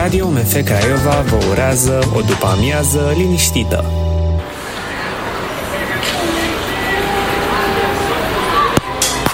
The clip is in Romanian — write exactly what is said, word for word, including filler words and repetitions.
Radio M F Craiova vă urează o după-amiază liniștită.